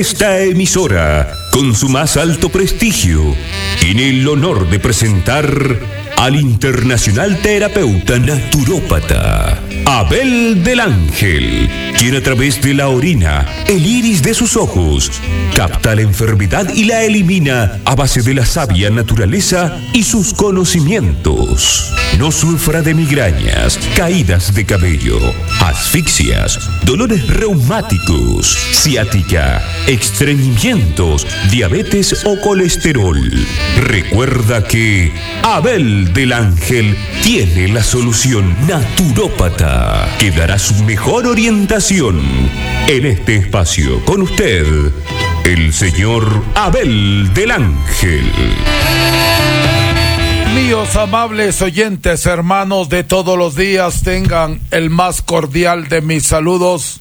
esta emisora, con su más alto prestigio, tiene el honor de presentar al internacional terapeuta naturópata Abel del Ángel, quien a través de la orina, el iris de sus ojos, capta la enfermedad y la elimina a base de la sabia naturaleza y sus conocimientos. No sufra de migrañas, caídas de cabello, asfixias, dolores reumáticos, ciática, estreñimientos, diabetes o colesterol. Recuerda que Abel del Ángel tiene la solución naturópata que dará su mejor orientación. En este espacio, con usted, el señor Abel del Ángel. Míos amables oyentes, hermanos de todos los días, tengan el más cordial de mis saludos.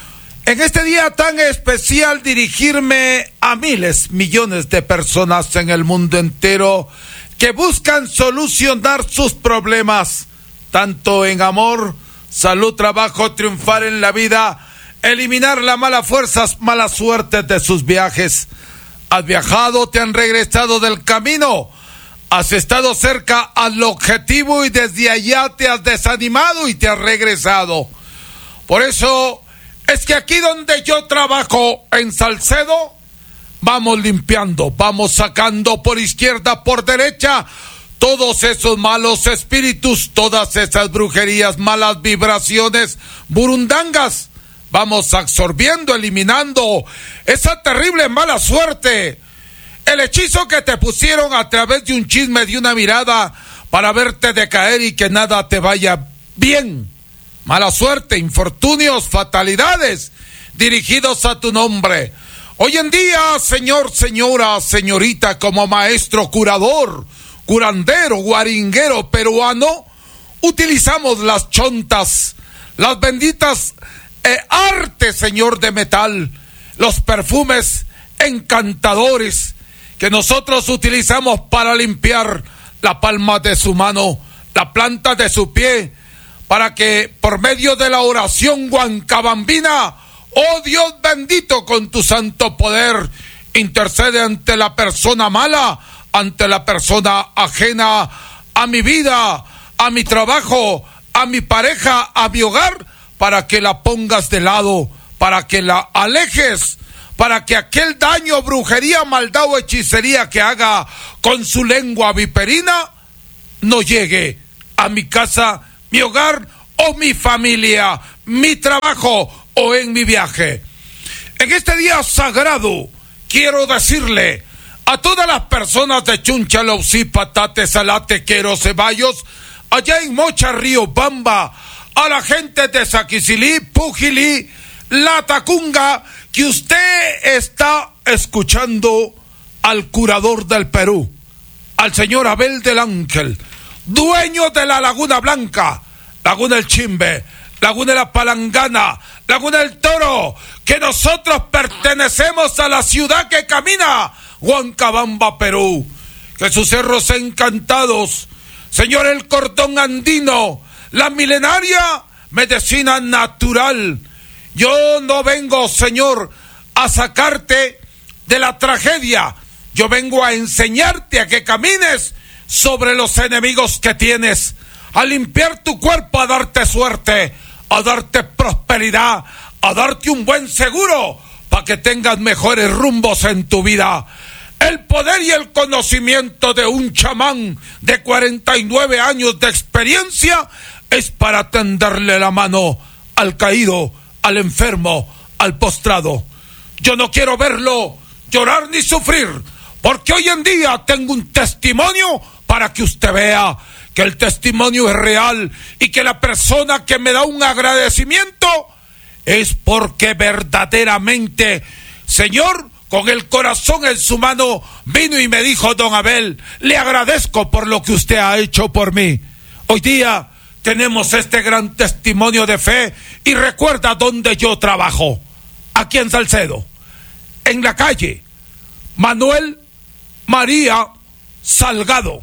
En este día tan especial, dirigirme a miles, millones de personas en el mundo entero que buscan solucionar sus problemas, tanto en amor, salud, trabajo, triunfar en la vida, eliminar las malas fuerzas, mala suerte de sus viajes. ¿Has viajado? ¿Te han regresado del camino? ¿Has estado cerca al objetivo y desde allá te has desanimado y te has regresado? Por eso es que aquí donde yo trabajo, en Salcedo, vamos limpiando, vamos sacando por izquierda, por derecha, todos esos malos espíritus, todas esas brujerías, malas vibraciones, burundangas. Vamos absorbiendo, eliminando esa terrible mala suerte. El hechizo que te pusieron a través de un chisme, de una mirada, para verte decaer y que nada te vaya bien. Mala suerte, infortunios, fatalidades, dirigidos a tu nombre. Hoy en día, señor, señora, señorita, como maestro curador, curandero, guaringuero peruano, utilizamos las chontas, las benditas artes, señor, de metal, los perfumes encantadores que nosotros utilizamos para limpiar la palma de su mano, la planta de su pie, para que por medio de la oración huancabambina, oh Dios bendito, con tu santo poder, intercede ante la persona mala, ante la persona ajena a mi vida, a mi trabajo, a mi pareja, a mi hogar, para que la pongas de lado, para que la alejes, para que aquel daño, brujería, maldad o hechicería que haga con su lengua viperina no llegue a mi casa, mi hogar o mi familia, mi trabajo o en mi viaje. En este día sagrado quiero decirle a todas las personas de Chúnchalo, Usí, Patate, Salate, Quero, Ceballos, allá en Mocha, Río Bamba, a la gente de Saquicilí, Pujilí, La Tacunga, que usted está escuchando al curador del Perú, al señor Abel del Ángel, dueño de la Laguna Blanca, Laguna El Chimbe, Laguna La Palangana, Laguna El Toro, que nosotros pertenecemos a la ciudad que camina, Huancabamba, Perú, que sus cerros encantados, señor, el cordón andino, la milenaria medicina natural. Yo no vengo, señor, a sacarte de la tragedia, yo vengo a enseñarte a que camines sobre los enemigos que tienes, a limpiar tu cuerpo, a darte suerte, a darte prosperidad, a darte un buen seguro para que tengas mejores rumbos en tu vida. El poder y el conocimiento de un chamán de 49 años de experiencia es para tenderle la mano al caído, al enfermo, al postrado. Yo no quiero verlo llorar ni sufrir, porque hoy en día tengo un testimonio para que usted vea que el testimonio es real y que la persona que me da un agradecimiento es porque verdaderamente, señor, con el corazón en su mano, vino y me dijo: don Abel, le agradezco por lo que usted ha hecho por mí. Hoy día tenemos este gran testimonio de fe y recuerda dónde yo trabajo, aquí en Salcedo, en la calle Manuel María Salgado,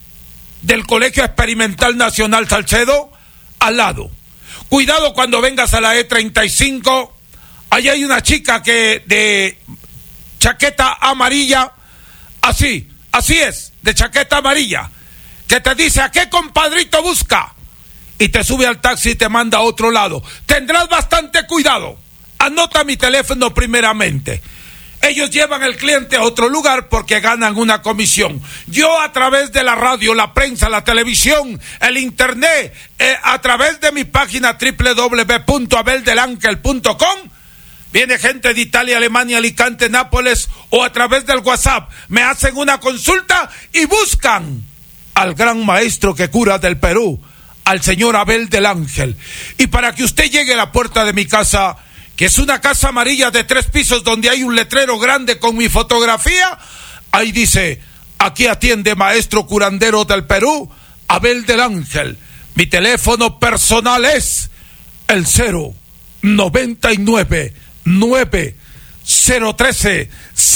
del Colegio Experimental Nacional Salcedo, al lado. Cuidado cuando vengas a la E35, allá hay una chica que de chaqueta amarilla, así es, de chaqueta amarilla, que te dice: ¿a qué compadrito busca? Y te sube al taxi y te manda a otro lado. Tendrás bastante cuidado. Anota mi teléfono primeramente. Ellos llevan al cliente a otro lugar porque ganan una comisión. Yo, a través de la radio, la prensa, la televisión, el internet, a través de mi página www.abeldelangel.com, viene gente de Italia, Alemania, Alicante, Nápoles, o a través del WhatsApp me hacen una consulta y buscan al gran maestro que cura del Perú, al señor Abel del Ángel. Y para que usted llegue a la puerta de mi casa, que es una casa amarilla de 3 pisos donde hay un letrero grande con mi fotografía, ahí dice: aquí atiende maestro curandero del Perú, Abel del Ángel. Mi teléfono personal es el 099 9013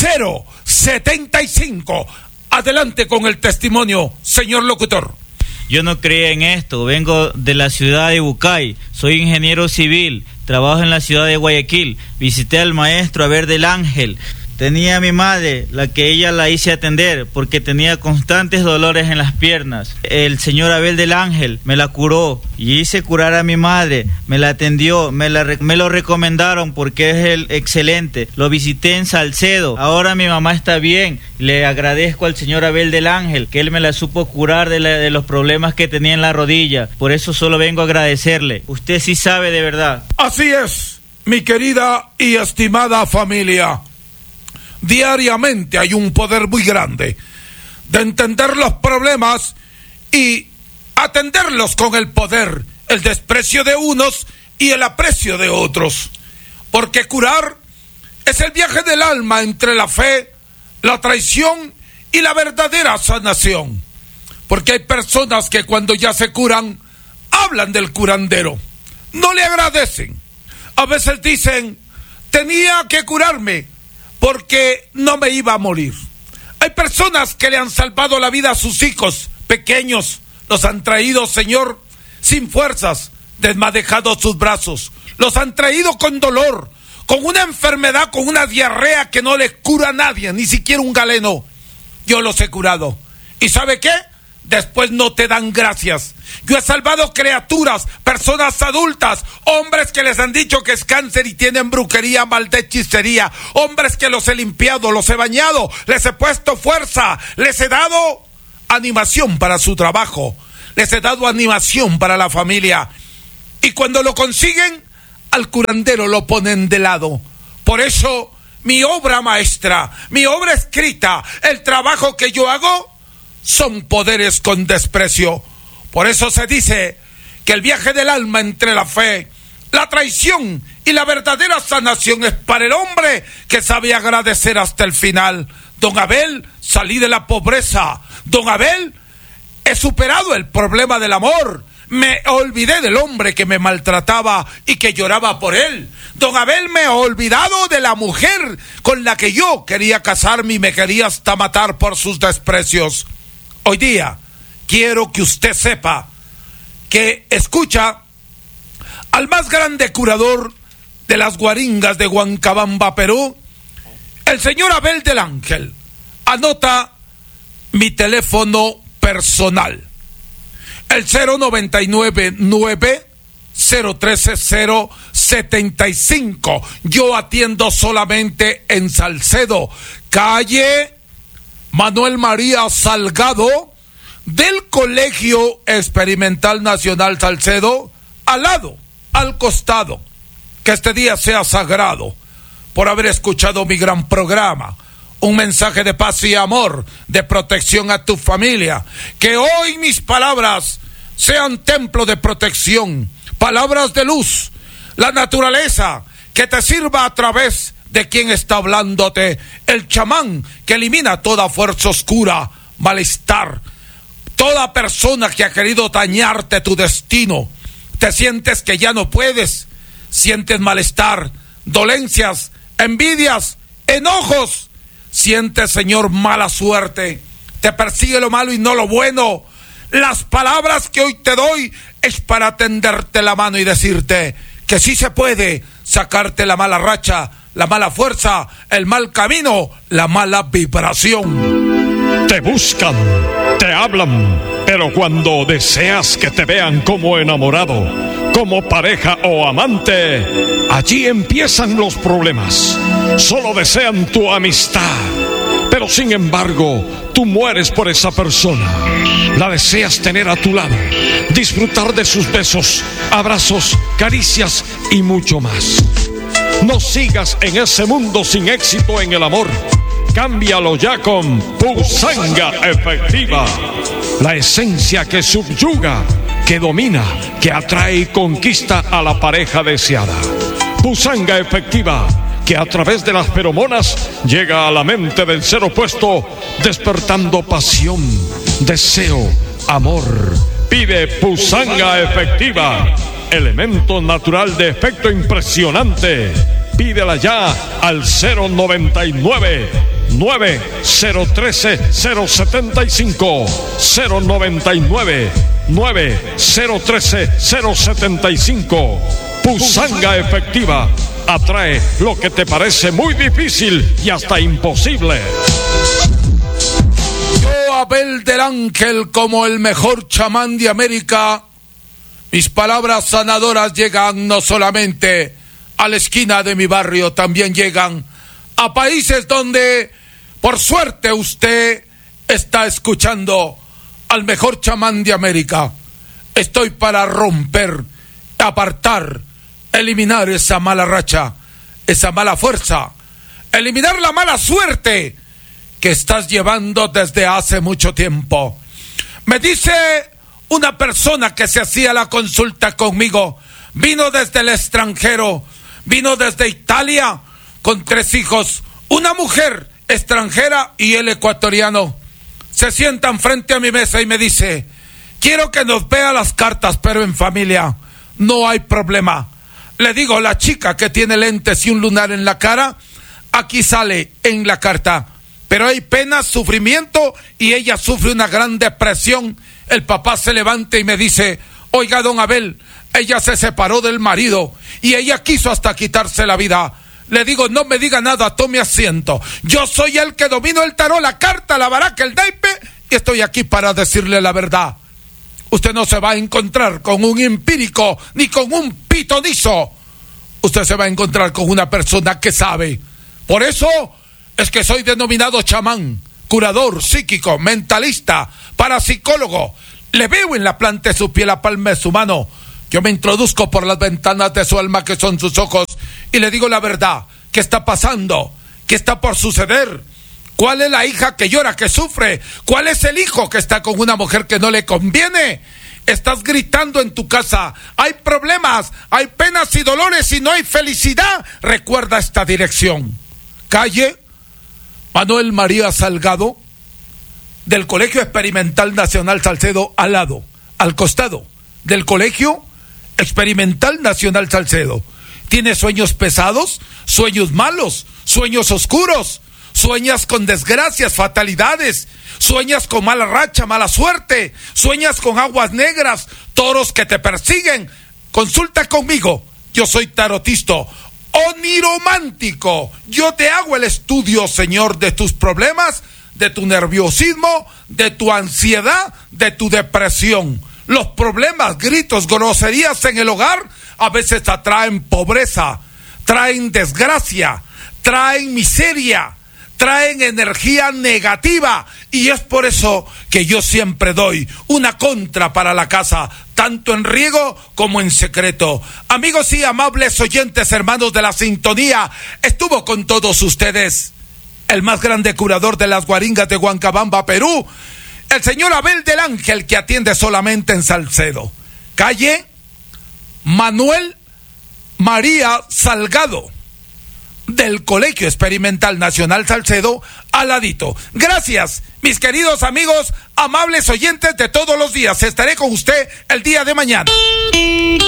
075. Adelante con el testimonio, señor locutor. Yo no creía en esto, vengo de la ciudad de Bucay, soy ingeniero civil, trabajo en la ciudad de Guayaquil, visité al maestro Abel del Ángel. Tenía a mi madre, la que ella la hice atender porque tenía constantes dolores en las piernas. El señor Abel del Ángel me la curó y hice curar a mi madre, me la atendió, me lo recomendaron porque es el excelente. Lo visité en Salcedo, ahora mi mamá está bien. Le agradezco al señor Abel del Ángel que él me la supo curar de los problemas que tenía en la rodilla. Por eso solo vengo a agradecerle. Usted sí sabe de verdad. Así es, mi querida y estimada familia. Diariamente hay un poder muy grande de entender los problemas y atenderlos con el poder, el desprecio de unos y el aprecio de otros. Porque curar es el viaje del alma entre la fe, la traición y la verdadera sanación. Porque hay personas que cuando ya se curan, hablan del curandero, no le agradecen. A veces dicen: tenía que curarme porque no me iba a morir. Hay personas que le han salvado la vida a sus hijos pequeños, los han traído, Señor, sin fuerzas, desmadejado sus brazos, los han traído con dolor, con una enfermedad, con una diarrea que no le cura a nadie, ni siquiera un galeno. Yo los he curado. ¿Y sabe qué? Después no te dan gracias. Yo he salvado criaturas, personas adultas, hombres que les han dicho que es cáncer y tienen brujería, maldad, hechicería, hombres que los he limpiado, los he bañado, les he puesto fuerza, les he dado animación para su trabajo, les he dado animación para la familia. Y cuando lo consiguen, al curandero lo ponen de lado. Por eso, mi obra maestra, mi obra escrita, el trabajo que yo hago, son poderes con desprecio. Por eso se dice que el viaje del alma entre la fe, la traición y la verdadera sanación es para el hombre que sabe agradecer hasta el final. Don Abel, salí de la pobreza. Don Abel, he superado el problema del amor. Me olvidé del hombre que me maltrataba y que lloraba por él. Don Abel, me he olvidado de la mujer con la que yo quería casarme y me quería hasta matar por sus desprecios. Hoy día quiero que usted sepa que escucha al más grande curador de las guaringas de Huancabamba, Perú, el señor Abel del Ángel. Anota mi teléfono personal, el 099 013 075. Yo atiendo solamente en Salcedo, calle Manuel María Salgado, del Colegio Experimental Nacional Salcedo, al lado, al costado. Que este día sea sagrado por haber escuchado mi gran programa. Un mensaje de paz y amor, de protección a tu familia. Que hoy mis palabras sean templo de protección, palabras de luz, la naturaleza que te sirva a través de quien está hablándote, el chamán que elimina toda fuerza oscura, malestar, toda persona que ha querido dañarte tu destino. Te sientes que ya no puedes, sientes malestar, dolencias, envidias, enojos, sientes, Señor, mala suerte, te persigue lo malo y no lo bueno. Las palabras que hoy te doy es para tenderte la mano y decirte que sí se puede sacarte la mala racha, la mala fuerza, el mal camino, la mala vibración. Te buscan, te hablan, pero cuando deseas que te vean como enamorado, como pareja o amante, allí empiezan los problemas. Solo desean tu amistad, pero sin embargo, tú mueres por esa persona. La deseas tener a tu lado, disfrutar de sus besos, abrazos, caricias y mucho más. No sigas en ese mundo sin éxito en el amor. Cámbialo ya con Pusanga Efectiva. La esencia que subyuga, que domina, que atrae y conquista a la pareja deseada. Pusanga Efectiva, que a través de las feromonas llega a la mente del ser opuesto, despertando pasión, deseo, amor. Pide Pusanga Efectiva, elemento natural de efecto impresionante. Pídela ya al 099-9013-075, 099-9013-075. Pusanga Efectiva atrae lo que te parece muy difícil y hasta imposible. Yo, Abel del Ángel, como el mejor chamán de América, mis palabras sanadoras llegan no solamente a la esquina de mi barrio, también llegan a países donde, por suerte, usted está escuchando al mejor chamán de América. Estoy para romper, apartar, eliminar esa mala racha, esa mala fuerza, eliminar la mala suerte que estás llevando desde hace mucho tiempo. Me dice una persona que se hacía la consulta conmigo, vino desde el extranjero, vino desde Italia con 3 hijos, una mujer extranjera y él ecuatoriano. Se sientan frente a mi mesa y me dice, quiero que nos vea las cartas, pero en familia, no hay problema. Le digo, la chica que tiene lentes y un lunar en la cara, aquí sale en la carta, pero hay pena, sufrimiento y ella sufre una gran depresión. El papá se levanta y me dice, oiga, don Abel, ella se separó del marido y ella quiso hasta quitarse la vida. Le digo, no me diga nada, tome asiento. Yo soy el que domino el tarot, la carta, la baraca, el naipe, y estoy aquí para decirle la verdad. Usted no se va a encontrar con un empírico ni con un pitonizo. Usted se va a encontrar con una persona que sabe. Por eso es que soy denominado chamán, curador, psíquico, mentalista, parapsicólogo. Le veo en la planta de su pie, la palma de su mano. Yo me introduzco por las ventanas de su alma, que son sus ojos, y le digo la verdad. ¿Qué está pasando? ¿Qué está por suceder? ¿Cuál es la hija que llora, que sufre? ¿Cuál es el hijo que está con una mujer que no le conviene? Estás gritando en tu casa. Hay problemas, hay penas y dolores y no hay felicidad. Recuerda esta dirección. Calle Manuel María Salgado, del Colegio Experimental Nacional Salcedo, al lado, al costado del Colegio Experimental Nacional Salcedo. ¿Tienes sueños pesados? ¿Sueños malos? ¿Sueños oscuros? ¿Sueñas con desgracias, fatalidades? ¿Sueñas con mala racha, mala suerte? ¿Sueñas con aguas negras, toros que te persiguen? Consulta conmigo. Yo soy tarotisto, oniromántico. Yo te hago el estudio, señor, de tus problemas, de tu nerviosismo, de tu ansiedad, de tu depresión. Los problemas, gritos, groserías en el hogar a veces atraen pobreza, traen desgracia, traen miseria, traen energía negativa, y es por eso que yo siempre doy una contra para la casa, tanto en riego como en secreto. Amigos y amables oyentes, hermanos de la sintonía, estuvo con todos ustedes el más grande curador de las guaringas de Huancabamba, Perú, el señor Abel del Ángel, que atiende solamente en Salcedo, calle Manuel María Salgado, del Colegio Experimental Nacional Salcedo, al ladito. Gracias, mis queridos amigos, amables oyentes de todos los días. Estaré con usted el día de mañana.